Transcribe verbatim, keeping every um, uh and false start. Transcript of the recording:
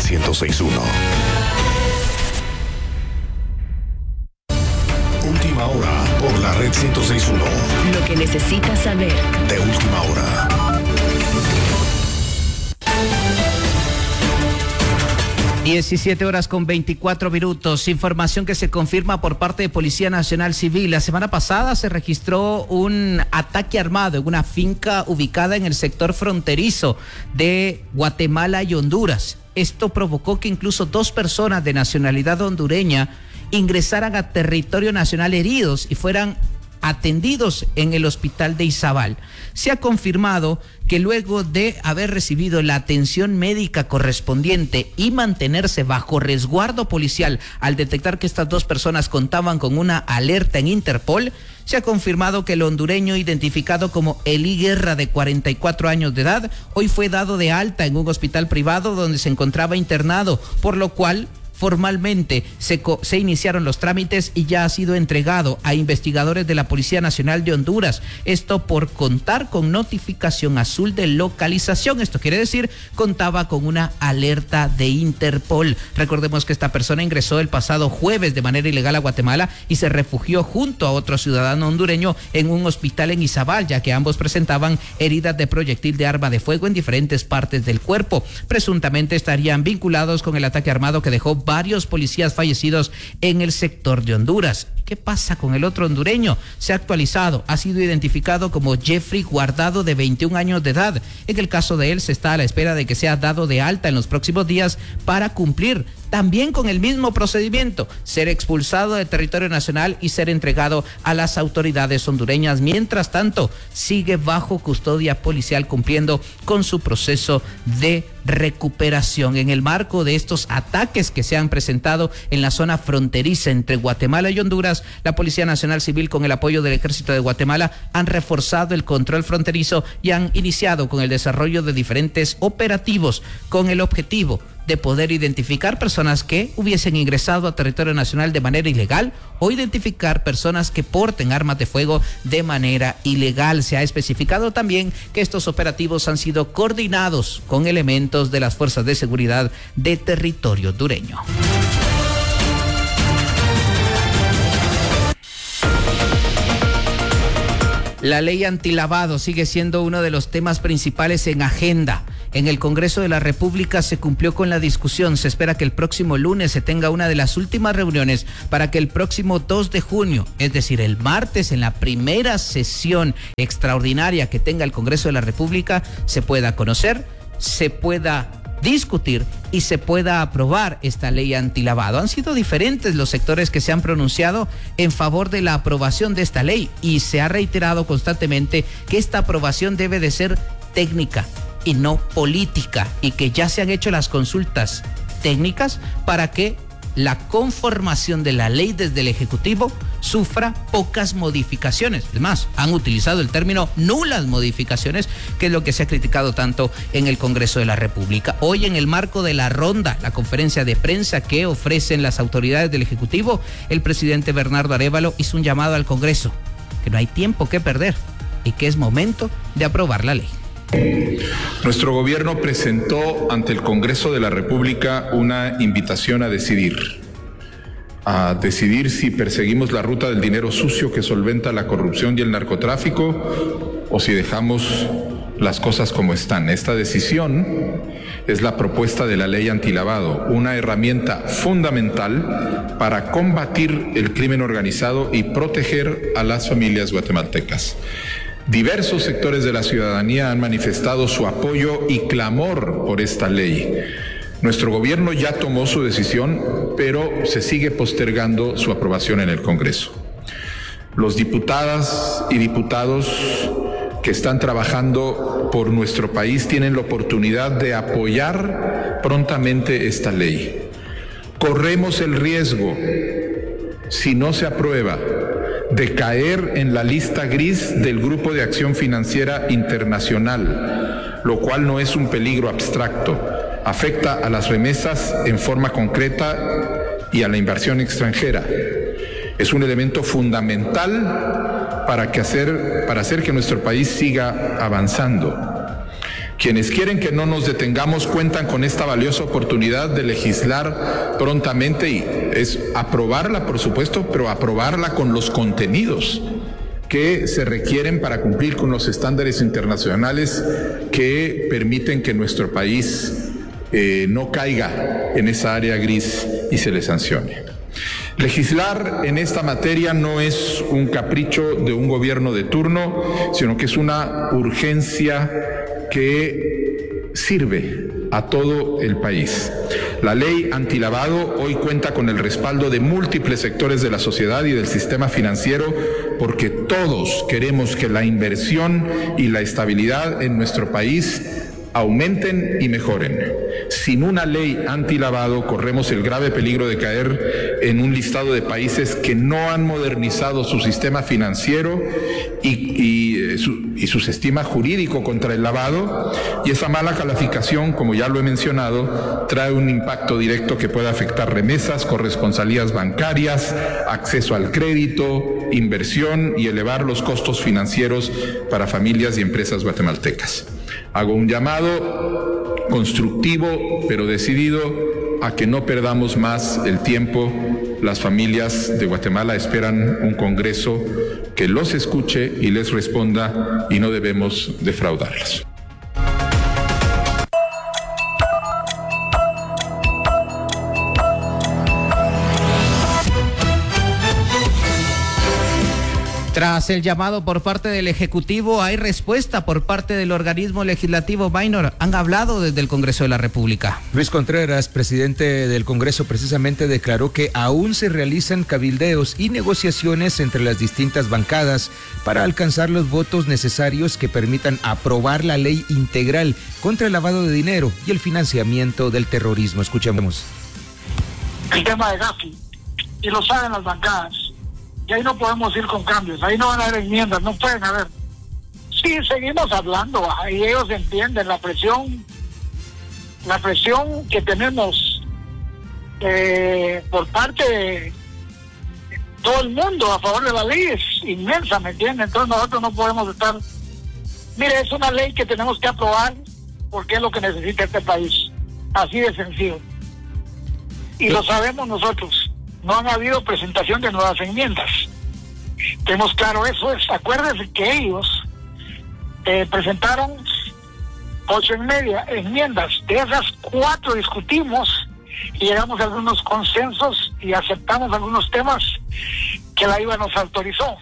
ciento seis punto uno. Última hora por la red ciento seis punto uno. Lo que necesitas saber. De última hora. diecisiete horas con veinticuatro minutos. Información que se confirma por parte de Policía Nacional Civil. La semana pasada se registró un ataque armado en una finca ubicada en el sector fronterizo de Guatemala y Honduras. Esto provocó que incluso dos personas de nacionalidad hondureña ingresaran a territorio nacional heridos y fueran atendidos en el hospital de Izabal. Se ha confirmado que luego de haber recibido la atención médica correspondiente y mantenerse bajo resguardo policial al detectar que estas dos personas contaban con una alerta en Interpol, se ha confirmado que el hondureño identificado como Eli Guerra, de cuarenta y cuatro años de edad, hoy fue dado de alta en un hospital privado donde se encontraba internado, por lo cual formalmente se, se iniciaron los trámites y ya ha sido entregado a investigadores de la Policía Nacional de Honduras. Esto por contar con notificación azul de localización. Esto quiere decir, contaba con una alerta de Interpol. Recordemos que esta persona ingresó el pasado jueves de manera ilegal a Guatemala y se refugió junto a otro ciudadano hondureño en un hospital en Izabal, ya que ambos presentaban heridas de proyectil de arma de fuego en diferentes partes del cuerpo. Presuntamente estarían vinculados con el ataque armado que dejó varios policías fallecidos en el sector de Honduras. ¿Qué pasa con el otro hondureño? Se ha actualizado, ha sido identificado como Jeffrey Guardado, de veintiún años de edad. En el caso de él se está a la espera de que sea dado de alta en los próximos días para cumplir también con el mismo procedimiento, ser expulsado del territorio nacional y ser entregado a las autoridades hondureñas. Mientras tanto, sigue bajo custodia policial cumpliendo con su proceso de recuperación. En el marco de estos ataques que se han presentado en la zona fronteriza entre Guatemala y Honduras, la Policía Nacional Civil, con el apoyo del Ejército de Guatemala, han reforzado el control fronterizo y han iniciado con el desarrollo de diferentes operativos con el objetivo de poder identificar personas que hubiesen ingresado a territorio nacional de manera ilegal o identificar personas que porten armas de fuego de manera ilegal. Se ha especificado también que estos operativos han sido coordinados con elementos de las fuerzas de seguridad de territorio hondureño. La ley antilavado sigue siendo uno de los temas principales en agenda. En el Congreso de la República se cumplió con la discusión. Se espera que el próximo lunes se tenga una de las últimas reuniones para que el próximo dos de junio, es decir, el martes, en la primera sesión extraordinaria que tenga el Congreso de la República, se pueda conocer, se pueda discutir y se pueda aprobar esta ley antilavado. Han sido diferentes los sectores que se han pronunciado en favor de la aprobación de esta ley y se ha reiterado constantemente que esta aprobación debe de ser técnica y no política, y que ya se han hecho las consultas técnicas para que la conformación de la ley desde el Ejecutivo sufra pocas modificaciones. Es más, han utilizado el término nulas modificaciones, que es lo que se ha criticado tanto en el Congreso de la República. Hoy, en el marco de la ronda, la conferencia de prensa que ofrecen las autoridades del Ejecutivo, el presidente Bernardo Arévalo hizo un llamado al Congreso, que no hay tiempo que perder y que es momento de aprobar la ley. Nuestro gobierno presentó ante el Congreso de la República una invitación a decidir, a decidir si perseguimos la ruta del dinero sucio que solventa la corrupción y el narcotráfico o si dejamos las cosas como están. Esta decisión es la propuesta de la ley antilavado, una herramienta fundamental para combatir el crimen organizado y proteger a las familias guatemaltecas. Diversos sectores de la ciudadanía han manifestado su apoyo y clamor por esta ley. Nuestro gobierno ya tomó su decisión, pero se sigue postergando su aprobación en el Congreso. Los diputadas y diputados que están trabajando por nuestro país tienen la oportunidad de apoyar prontamente esta ley. Corremos el riesgo, si no se aprueba, de caer en la lista gris del Grupo de Acción Financiera Internacional, lo cual no es un peligro abstracto, afecta a las remesas en forma concreta y a la inversión extranjera. Es un elemento fundamental para, que hacer, para hacer que nuestro país siga avanzando. Quienes quieren que no nos detengamos cuentan con esta valiosa oportunidad de legislar prontamente y es aprobarla, por supuesto, pero aprobarla con los contenidos que se requieren para cumplir con los estándares internacionales que permiten que nuestro país eh, no caiga en esa área gris y se le sancione. Legislar en esta materia no es un capricho de un gobierno de turno, sino que es una urgencia que sirve a todo el país. La ley antilavado hoy cuenta con el respaldo de múltiples sectores de la sociedad y del sistema financiero porque todos queremos que la inversión y la estabilidad en nuestro país aumenten y mejoren. Sin una ley antilavado corremos el grave peligro de caer en un listado de países que no han modernizado su sistema financiero y, y, su, y su sistema jurídico contra el lavado, y esa mala calificación, como ya lo he mencionado, trae un impacto directo que puede afectar remesas, corresponsalías bancarias, acceso al crédito, inversión y elevar los costos financieros para familias y empresas guatemaltecas. Hago un llamado constructivo pero decidido a que no perdamos más el tiempo. Las familias de Guatemala esperan un Congreso que los escuche y les responda y no debemos defraudarlas. Tras el llamado por parte del Ejecutivo, ¿hay respuesta por parte del organismo legislativo? Minor, han hablado desde el Congreso de la República. Luis Contreras, presidente del Congreso, precisamente declaró que aún se realizan cabildeos y negociaciones entre las distintas bancadas para alcanzar los votos necesarios que permitan aprobar la ley integral contra el lavado de dinero y el financiamiento del terrorismo. Escuchemos. El tema de Gafi, y lo saben las bancadas. Y ahí no podemos ir con cambios, ahí no van a haber enmiendas, no pueden haber. Sí, seguimos hablando, y ellos entienden la presión, la presión que tenemos eh, por parte de todo el mundo a favor de la ley es inmensa, ¿me entienden? Entonces nosotros no podemos estar... Mire, es una ley que tenemos que aprobar porque es lo que necesita este país, así de sencillo. Y lo sabemos nosotros. No han habido presentación de nuevas enmiendas. Tenemos claro eso. Es, acuérdense que ellos eh, presentaron ocho y media enmiendas. De esas cuatro discutimos y llegamos a algunos consensos y aceptamos algunos temas que la I V A nos autorizó.